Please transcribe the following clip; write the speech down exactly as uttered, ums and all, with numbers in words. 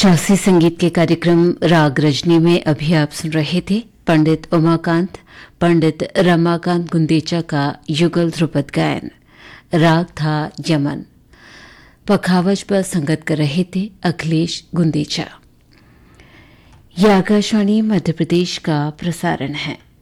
शास्त्रीय संगीत के कार्यक्रम राग रजनी में अभी आप सुन रहे थे पंडित उमाकांत पंडित रमाकांत गुंदेचा का युगल ध्रुपद गायन। राग था यमन। पखावज पर संगत कर रहे थे अखिलेश गुंदेचा। यह आकाशवाणी मध्य प्रदेश का प्रसारण है।